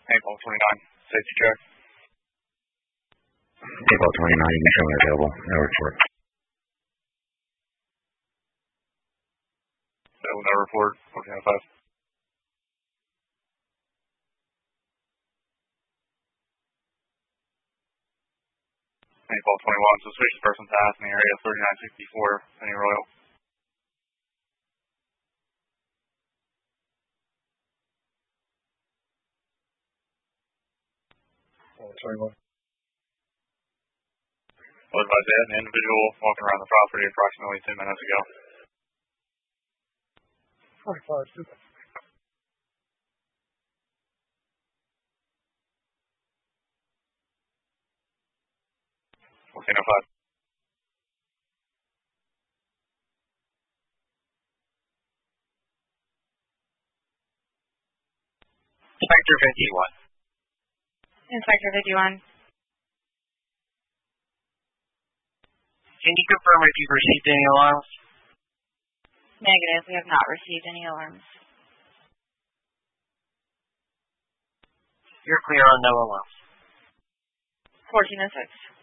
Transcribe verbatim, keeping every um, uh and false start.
April twenty-nine, safety check. April twenty-nine, you can show me available. No report. No, no report. fourteen oh five. April twenty-one, suspicious person passed in the area of thirty-nine sixty-four, Penny Royal. twenty-one. Well, advised they had an individual walking around the property approximately ten minutes ago. twenty-five, super. fourteen oh five. Inspector fifty-one. Inspector fifty-one. Can you confirm if you've received any alarms? Negative. We have not received any alarms. You're clear on no alarms. fourteen oh six.